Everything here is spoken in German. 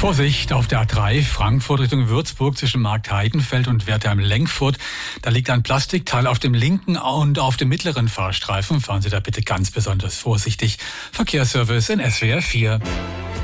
Vorsicht auf der A3 Frankfurt Richtung Würzburg zwischen Markt Heidenfeld und Wertheim-Lenkfurt. Da liegt ein Plastikteil auf dem linken und auf dem mittleren Fahrstreifen. Fahren Sie da bitte ganz besonders vorsichtig. Verkehrsservice in SWR 4.